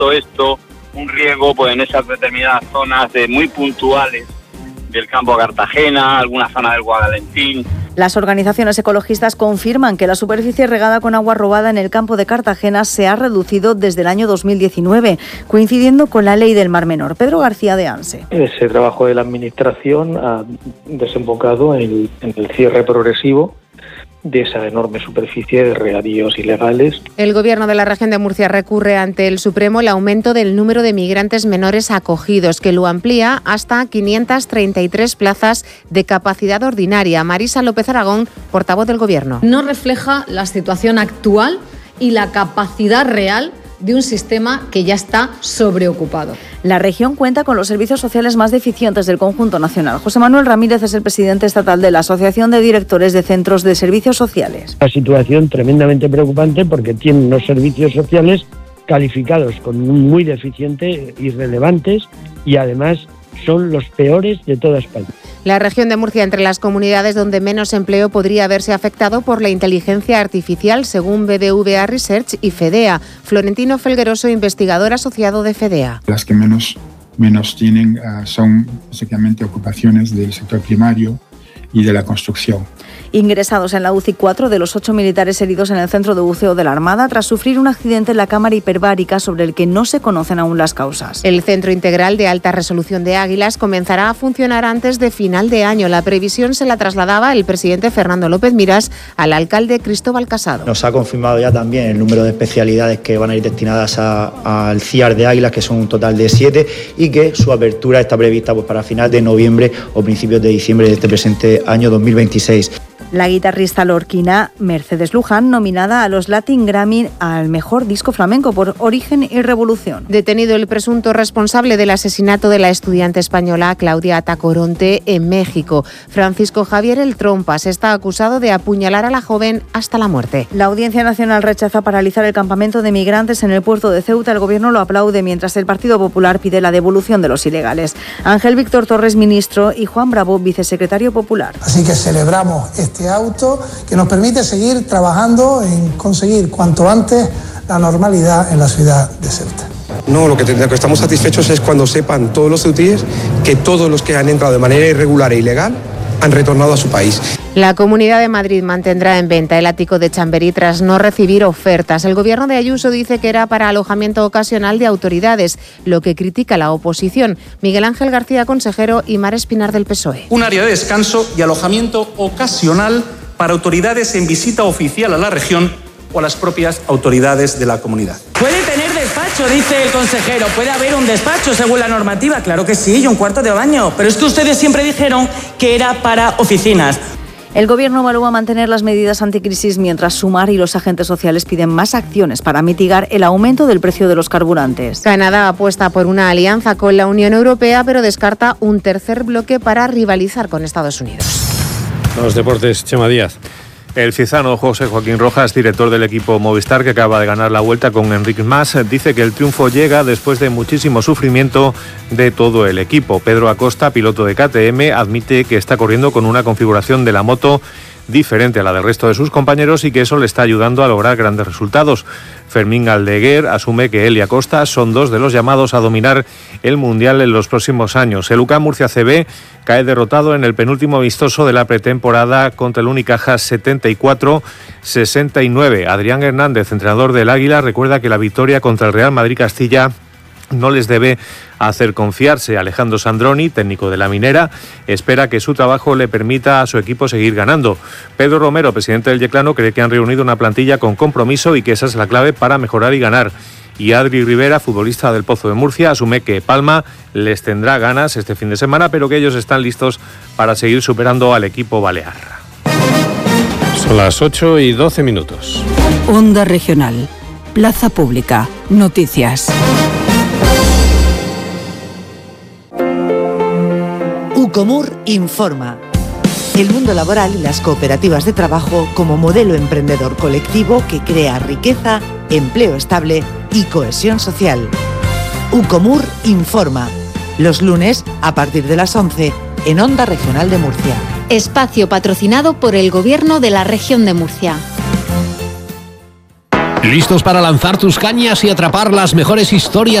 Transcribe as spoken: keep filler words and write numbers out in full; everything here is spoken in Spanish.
visto esto, un riego pues en esas determinadas zonas de muy puntuales del campo de Cartagena, alguna zona del Guadalentín. Las organizaciones ecologistas confirman que la superficie regada con agua robada en el campo de Cartagena se ha reducido desde el año dos mil diecinueve, coincidiendo con la ley del Mar Menor. Pedro García de ANSE. Ese trabajo de la Administración ha desembocado en, en el cierre progresivo de esa enorme superficie de regadíos ilegales. El Gobierno de la región de Murcia recurre ante el Supremo el aumento del número de migrantes menores acogidos, que lo amplía hasta quinientas treinta y tres plazas de capacidad ordinaria. Marisa López Aragón, portavoz del Gobierno. No refleja la situación actual y la capacidad real de un sistema que ya está sobreocupado. La región cuenta con los servicios sociales más deficientes del conjunto nacional. José Manuel Ramírez es el presidente estatal de la Asociación de Directores de Centros de Servicios Sociales. Una situación tremendamente preocupante porque tienen unos servicios sociales calificados como muy deficientes, irrelevantes y además son los peores de toda España. La región de Murcia, entre las comunidades donde menos empleo podría verse afectado por la inteligencia artificial, según B B V A Research y FEDEA. Florentino Felgueroso, investigador asociado de FEDEA. Las que menos, menos tienen uh, son básicamente ocupaciones del sector primario y de la construcción. Ingresados en la U C I cuatro de los ocho militares heridos en el centro de buceo de la Armada tras sufrir un accidente en la cámara hiperbárica sobre el que no se conocen aún las causas. El Centro Integral de Alta Resolución de Águilas comenzará a funcionar antes de final de año. La previsión se la trasladaba el presidente Fernando López Miras al alcalde Cristóbal Casado. Nos ha confirmado ya también el número de especialidades que van a ir destinadas a, al C I A R de Águilas, que son un total de siete, y que su apertura está prevista pues, para final de noviembre o principios de diciembre de este presente año dos mil veintiséis. La guitarrista lorquina Mercedes Luján, nominada a los Latin Grammy al mejor disco flamenco por Origen y Revolución. Detenido el presunto responsable del asesinato de la estudiante española Claudia Tacoronte en México. Francisco Javier El Trompas está acusado de apuñalar a la joven hasta la muerte. La Audiencia Nacional rechaza paralizar el campamento de migrantes en el puerto de Ceuta. El Gobierno lo aplaude mientras el Partido Popular pide la devolución de los ilegales. Ángel Víctor Torres, ministro, y Juan Bravo, vicesecretario popular. Así que celebramos este auto que nos permite seguir trabajando en conseguir cuanto antes la normalidad en la ciudad de Ceuta. No, lo que, lo que estamos satisfechos es cuando sepan todos los ceutíes que todos los que han entrado de manera irregular e ilegal han retornado a su país. La Comunidad de Madrid mantendrá en venta el ático de Chamberí tras no recibir ofertas. El Gobierno de Ayuso dice que era para alojamiento ocasional de autoridades, lo que critica la oposición. Miguel Ángel García, consejero, y Mar Espinar, del P S O E. Un área de descanso y alojamiento ocasional para autoridades en visita oficial a la región o a las propias autoridades de la comunidad. Puede tener despacho, dice el consejero. Puede haber un despacho según la normativa. Claro que sí, y un cuarto de baño. Pero es que ustedes siempre dijeron que era para oficinas. El Gobierno evalúa mantener las medidas anticrisis mientras Sumar y los agentes sociales piden más acciones para mitigar el aumento del precio de los carburantes. Canadá apuesta por una alianza con la Unión Europea, pero descarta un tercer bloque para rivalizar con Estados Unidos. Los deportes, Chema Díaz. El ciezano José Joaquín Rojas, director del equipo Movistar, que acaba de ganar la Vuelta con Enric Mas, dice que el triunfo llega después de muchísimo sufrimiento de todo el equipo. Pedro Acosta, piloto de K T M, admite que está corriendo con una configuración de la moto diferente a la del resto de sus compañeros y que eso le está ayudando a lograr grandes resultados. Fermín Aldeguer asume que él y Acosta son dos de los llamados a dominar el Mundial en los próximos años. El U C A M Murcia C B cae derrotado en el penúltimo amistoso de la pretemporada contra el Unicaja setenta y cuatro sesenta y nueve. Adrián Hernández, entrenador del Águila, recuerda que la victoria contra el Real Madrid Castilla no les debe hacer confiarse. Alejandro Sandroni, técnico de la Minera, espera que su trabajo le permita a su equipo seguir ganando. Pedro Romero, presidente del Yeclano, cree que han reunido una plantilla con compromiso y que esa es la clave para mejorar y ganar. Y Adri Rivera, futbolista del Pozo de Murcia, asume que Palma les tendrá ganas este fin de semana, pero que ellos están listos para seguir superando al equipo balear. Son las ocho y doce minutos. Onda Regional, Plaza Pública, Noticias. Ucomur informa. El mundo laboral y las cooperativas de trabajo como modelo emprendedor colectivo que crea riqueza, empleo estable y cohesión social. Ucomur informa. Los lunes a partir de las once en Onda Regional de Murcia. Espacio patrocinado por el Gobierno de la Región de Murcia. ¿Listos para lanzar tus cañas y atrapar las mejores historias